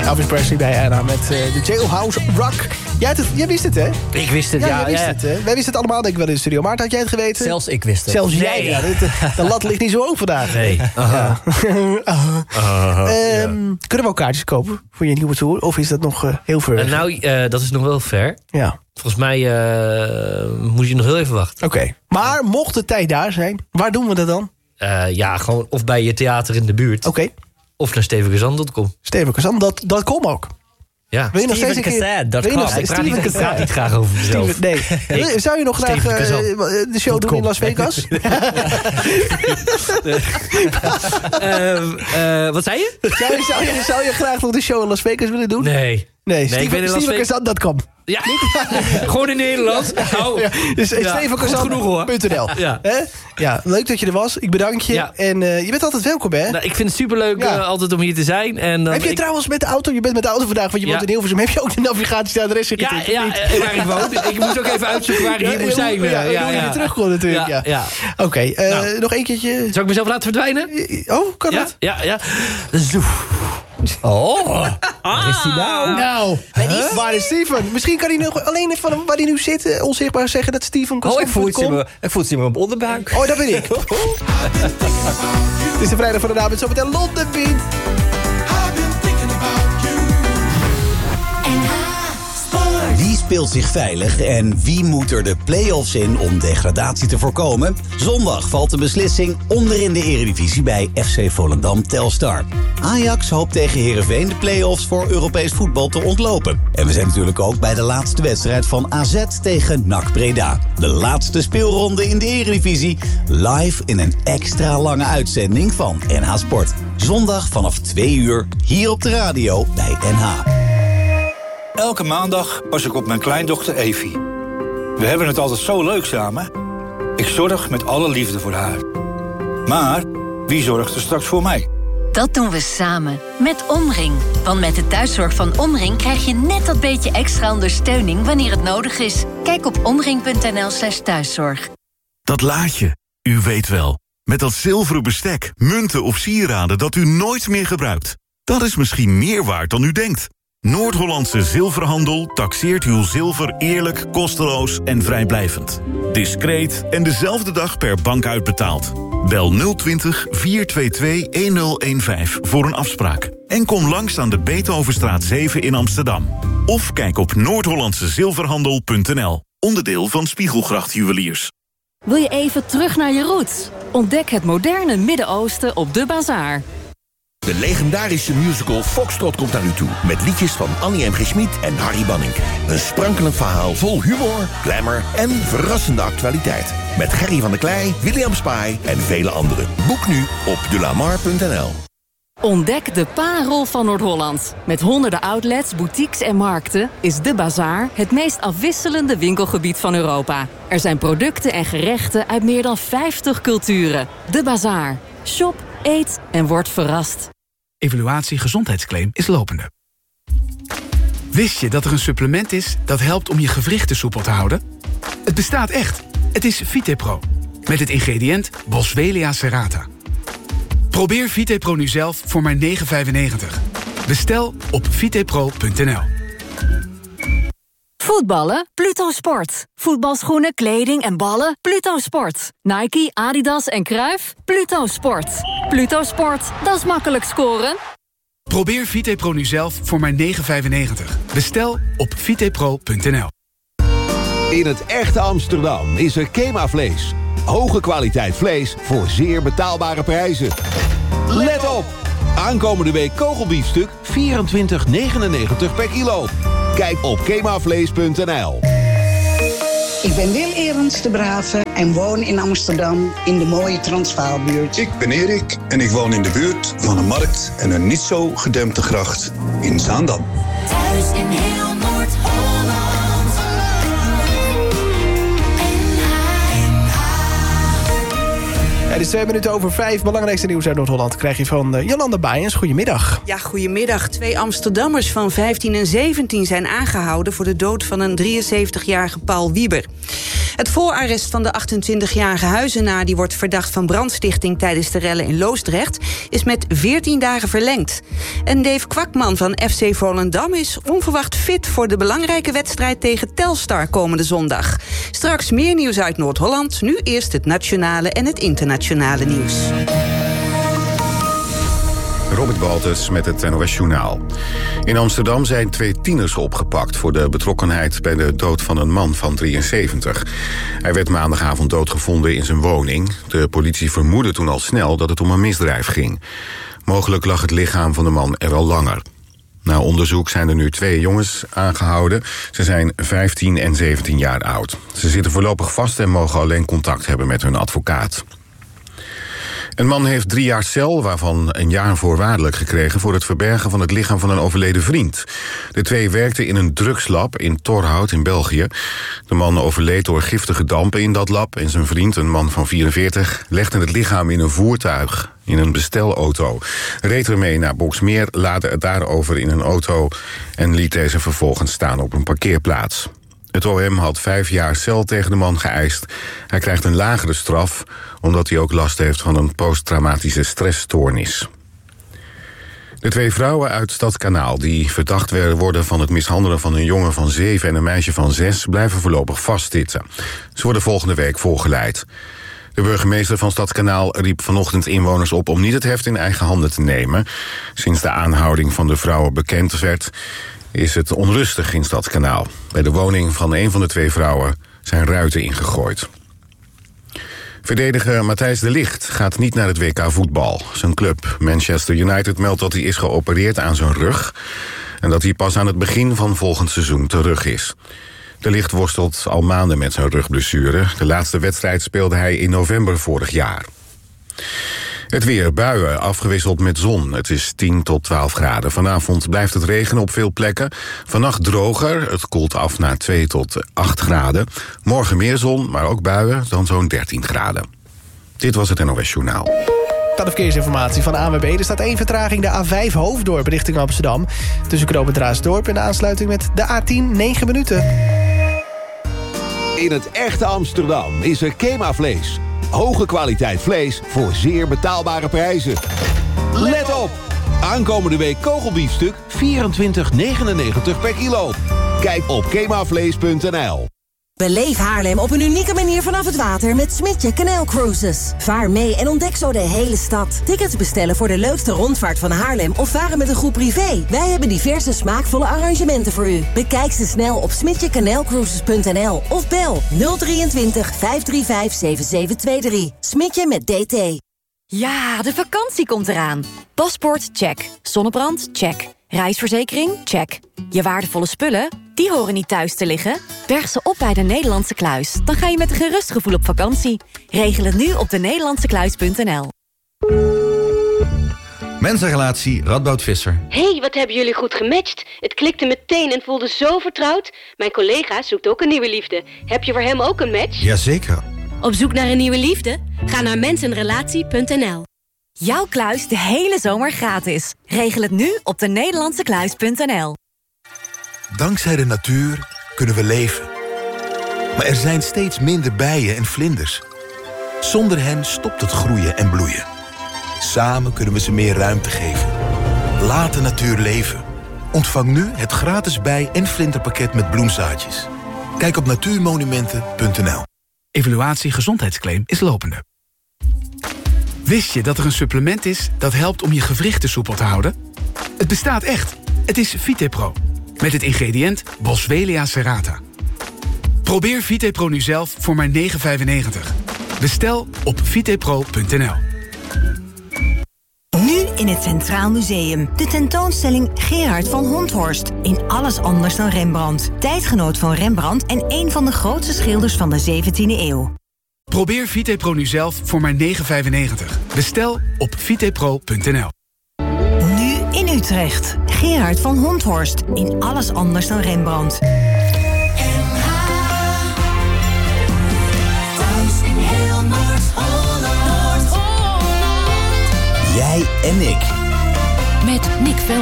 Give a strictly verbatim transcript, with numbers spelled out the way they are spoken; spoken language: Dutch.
Elvis Presley bij N H met uh, de Jailhouse Rock. Jij, het, jij wist het, hè? Ik wist het, ja. ja, ja, wist ja. Het, hè? Wij wisten het allemaal, denk ik wel in de studio. Maarten, had jij het geweten? Zelfs ik wist het. Zelfs nee. jij, ja. De, de lat ligt niet zo hoog vandaag. Nee. Ja. Uh-huh. um, kunnen we ook kaartjes kopen voor je nieuwe tour? Of is dat nog uh, heel ver? Uh, nou, uh, dat is nog wel ver. Ja. Volgens mij uh, moet je nog heel even wachten. Oké. Okay. Maar mocht de tijd daar zijn, waar doen we dat dan? Uh, ja, gewoon of bij je theater in de buurt. Oké. Okay. Of naar stevigezand punt com. Stevigezand, dat, dat komt ook. Ja. Wil je nog steeds een keer... Dat kan. Ik praat niet, praat niet graag over mezelf. Steven, nee. Ik, Zou je nog graag uh, de show dat doen in Las Vegas? uh, uh, wat zei je? Zou je, zou, je, zou je graag nog de show in Las Vegas willen doen? Nee. Nee, nee Stevigezand punt com. Ja, gewoon in Nederland. Nou, ja, dus ja, stevigezand punt n l. Ja. Ja, leuk dat je er was. Ik bedank je. Ja. En uh, je bent altijd welkom, hè? Nou, ik vind het superleuk ja. uh, altijd om hier te zijn. En, uh, heb je ik... trouwens met de auto, je bent met de auto vandaag, want je ja. woont in Hilversum, heb je ook de navigatieadres getikt? Ja, ja, waar ik woon. Ik moest ook even uitzoeken waar ik hier ja, moet zijn. Ja, ja, ja, ja. je terug kon natuurlijk. Ja, ja. ja. Oké, okay, uh, nou. nog een keertje. Zal ik mezelf laten verdwijnen? Oh, kan ja, dat? Ja, ja. Zoef. Oh, ah. Waar is hij nou? Nou, huh? Waar is Steven? Misschien kan hij nog alleen even van waar hij nu zit onzichtbaar zeggen dat Steven kan. Oh, ik voel het me op onderbuik. Oh, dat ben ik. Het is de vrijdag van de avond, zo meteen Londen Beat. Wie speelt zich veilig en wie moet er de play-offs in om degradatie te voorkomen? Zondag valt de beslissing onderin de Eredivisie bij F C Volendam Telstar. Ajax hoopt tegen Heerenveen de play-offs voor Europees voetbal te ontlopen. En we zijn natuurlijk ook bij de laatste wedstrijd van A Z tegen N A C Breda. De laatste speelronde in de Eredivisie, live in een extra lange uitzending van N H Sport. Zondag vanaf twee uur, hier op de radio bij N H. Elke maandag pas ik op mijn kleindochter Evie. We hebben het altijd zo leuk samen. Ik zorg met alle liefde voor haar. Maar wie zorgt er straks voor mij? Dat doen we samen, met Omring. Want met de thuiszorg van Omring krijg je net dat beetje extra ondersteuning wanneer het nodig is. Kijk op omring punt n l slash thuiszorg. Dat laadje, u weet wel. Met dat zilveren bestek, munten of sieraden dat u nooit meer gebruikt. Dat is misschien meer waard dan u denkt. Noord-Hollandse Zilverhandel taxeert uw zilver eerlijk, kosteloos en vrijblijvend. Discreet en dezelfde dag per bank uitbetaald. Bel nul twintig, vier twee twee, een nul een vijf voor een afspraak. En kom langs aan de Beethovenstraat zeven in Amsterdam. Of kijk op noord hollandse zilverhandel punt n l. Onderdeel van Spiegelgracht Juweliers. Wil je even terug naar je roots? Ontdek het moderne Midden-Oosten op De Bazaar. De legendarische musical Foxtrot komt naar u toe. Met liedjes van Annie M G. Schmid en Harry Banning. Een sprankelend verhaal vol humor, glamour en verrassende actualiteit. Met Gerry van der Klei, William Spy en vele anderen. Boek nu op de lamar punt n l. Ontdek de parel van Noord-Holland. Met honderden outlets, boutiques en markten is De Bazaar het meest afwisselende winkelgebied van Europa. Er zijn producten en gerechten uit meer dan vijftig culturen. De Bazaar. Shop, eet en word verrast. Evaluatie gezondheidsclaim is lopende. Wist je dat er een supplement is dat helpt om je gewrichten soepel te houden? Het bestaat echt. Het is Vitepro. Met het ingrediënt Boswellia serrata. Probeer Vitepro nu zelf voor maar negen vijfennegentig. Bestel op vitepro punt n l. Voetballen? Pluto Sport. Voetbalschoenen, kleding en ballen? Pluto Sport. Nike, Adidas en Cruijff? Pluto Sport. Pluto Sport, dat is makkelijk scoren. Probeer Vitepro nu zelf voor maar negen vijfennegentig. Bestel op vitepro punt n l. In het echte Amsterdam is er Kema Vlees. Hoge kwaliteit vlees voor zeer betaalbare prijzen. Let op! Aankomende week kogelbiefstuk vierentwintig negenennegentig per kilo. Kijk op kemavlees punt n l. Ik ben Wil Erens de Brave en woon in Amsterdam in de mooie Transvaalbuurt. Ik ben Erik en ik woon in de buurt van een markt en een niet zo gedempte gracht in Zaandam. Thuis in heel Noord-Holland. Het is twee minuten over vijf. Belangrijkste nieuws uit Noord-Holland krijg je van uh, Jolanda Bijens. Goedemiddag. Ja, goedemiddag. Twee Amsterdammers van vijftien en zeventien zijn aangehouden voor de dood van een drieënzeventigjarige Paul Wieber. Het voorarrest van de achtentwintigjarige Huizenaar, die wordt verdacht van brandstichting tijdens de rellen in Loosdrecht, is met veertien dagen verlengd. En Dave Kwakman van F C Volendam is onverwacht fit voor de belangrijke wedstrijd tegen Telstar komende zondag. Straks meer nieuws uit Noord-Holland. Nu eerst het nationale en het internationale nieuws. Robert Baltus met het N O S Journaal. In Amsterdam zijn twee tieners opgepakt voor de betrokkenheid bij de dood van een man van drieënzeventig. Hij werd maandagavond doodgevonden in zijn woning. De politie vermoedde toen al snel dat het om een misdrijf ging. Mogelijk lag het lichaam van de man er al langer. Na onderzoek zijn er nu twee jongens aangehouden. Ze zijn vijftien en zeventien jaar oud. Ze zitten voorlopig vast en mogen alleen contact hebben met hun advocaat. Een man heeft drie jaar cel, waarvan een jaar voorwaardelijk gekregen voor het verbergen van het lichaam van een overleden vriend. De twee werkten in een drugslab in Torhout in België. De man overleed door giftige dampen in dat lab en zijn vriend, een man van vierenveertig, legde het lichaam in een voertuig, in een bestelauto. Reed ermee naar Boxmeer, laadde het daarover in een auto en liet deze vervolgens staan op een parkeerplaats. Het O M had vijf jaar cel tegen de man geëist. Hij krijgt een lagere straf, omdat hij ook last heeft van een posttraumatische stressstoornis. De twee vrouwen uit Stadskanaal die verdacht worden van het mishandelen van een jongen van zeven en een meisje van zes blijven voorlopig vastzitten. Ze worden volgende week voorgeleid. De burgemeester van Stadskanaal riep vanochtend inwoners op om niet het heft in eigen handen te nemen. Sinds de aanhouding van de vrouwen bekend werd, is het onrustig in Stadskanaal. Bij de woning van een van de twee vrouwen zijn ruiten ingegooid. Verdediger Matthijs de Ligt gaat niet naar het W K voetbal. Zijn club Manchester United meldt dat hij is geopereerd aan zijn rug en dat hij pas aan het begin van volgend seizoen terug is. De Ligt worstelt al maanden met zijn rugblessure. De laatste wedstrijd speelde hij in november vorig jaar. Het weer, buien, afgewisseld met zon. Het is tien tot twaalf graden. Vanavond blijft het regenen op veel plekken. Vannacht droger, het koelt af naar twee tot acht graden. Morgen meer zon, maar ook buien, dan zo'n dertien graden. Dit was het N O S Journaal. Dan de verkeersinformatie van A N W B. Er staat één vertraging, de A vijf Hoofddorp richting Amsterdam. Tussen Knoop en Raasdorp en de aansluiting met de A tien, negen minuten. In het echte Amsterdam is er Kema Vlees. Hoge kwaliteit vlees voor zeer betaalbare prijzen. Let op! Aankomende week kogelbiefstuk vierentwintig negenennegentig per kilo. Kijk op kemavlees punt n l. Beleef Haarlem op een unieke manier vanaf het water met Smidje Canal Cruises. Vaar mee en ontdek zo de hele stad. Tickets bestellen voor de leukste rondvaart van Haarlem of varen met een groep privé. Wij hebben diverse smaakvolle arrangementen voor u. Bekijk ze snel op smidje canal cruises punt n l of bel nul drieëntwintig vijf drie vijf zeven zeven twee drie. Smidje met D T. Ja, de vakantie komt eraan. Paspoort, check. Zonnebrand, check. Reisverzekering, check. Je waardevolle spullen, die horen niet thuis te liggen. Berg ze op bij de Nederlandse Kluis. Dan ga je met een gerust gevoel op vakantie. Regel het nu op de nederlandse kluis punt n l. Mensenrelatie Radboud Visser. Hey, wat hebben jullie goed gematcht. Het klikte meteen en voelde zo vertrouwd. Mijn collega zoekt ook een nieuwe liefde. Heb je voor hem ook een match? Jazeker. Op zoek naar een nieuwe liefde? Ga naar mensenrelatie punt n l. Jouw kluis de hele zomer gratis. Regel het nu op de nederlandse kluis punt n l. Dankzij de natuur kunnen we leven. Maar er zijn steeds minder bijen en vlinders. Zonder hen stopt het groeien en bloeien. Samen kunnen we ze meer ruimte geven. Laat de natuur leven. Ontvang nu het gratis bij- en vlinderpakket met bloemzaadjes. Kijk op natuurmonumenten punt n l. Evaluatie gezondheidsclaim is lopende. Wist je dat er een supplement is dat helpt om je gewrichten soepel te houden? Het bestaat echt. Het is VitePro. Met het ingrediënt Boswellia serrata. Probeer VitePro nu zelf voor maar negen vijfennegentig. Bestel op vitepro punt n l. Nu in het Centraal Museum. De tentoonstelling Gerard van Honthorst. In alles anders dan Rembrandt. Tijdgenoot van Rembrandt en een van de grootste schilders van de zeventiende eeuw. Probeer VitePro nu zelf voor maar negen vijfennegentig. Bestel op vitepro punt n l. Nu in Utrecht. Gerard van Honthorst. In alles anders dan Rembrandt. Jij en ik. Met Nick Vel.